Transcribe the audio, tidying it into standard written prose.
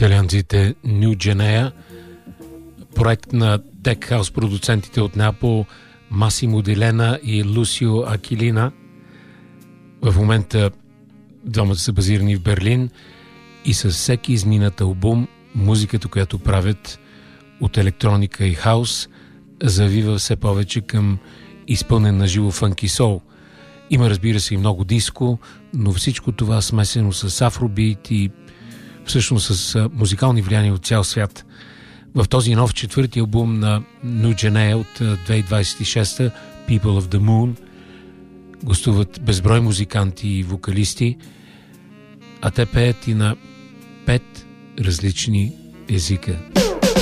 италианците New Genea, проект на тек хаус продуцентите от Неапол Масимо Делена и Лусио Акилина. В момента двамата са базирани в Берлин и със всеки изминат албум музиката, която правят от електроника и хаус, завива все повече към изпълнен на живо фънки сол. Има, разбира се, и много диско, но всичко това смесено с афробит и всъщност с музикални влияния от цял свят. В този нов четвърти албум на New Genea от 2026, People of the Moon, гостуват безброй музиканти и вокалисти, а те пеят и на 5 различни езика.